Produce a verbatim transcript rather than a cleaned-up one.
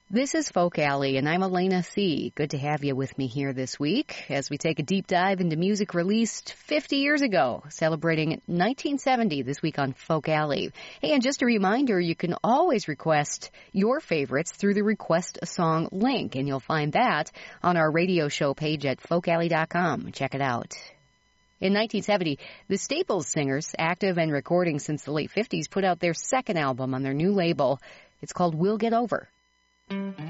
This is Folk Alley, and I'm Elena C. Good to have you with me here this week as we take a deep dive into music released fifty years ago, celebrating nineteen seventy this week on Folk Alley. Hey, and just a reminder, you can always request your favorites through the Request a Song link, and you'll find that on our radio show page at folk alley dot com. Check it out. In nineteen seventy, the Staples Singers, active and recording since the late fifties, put out their second album on their new label. It's called We'll Get Over.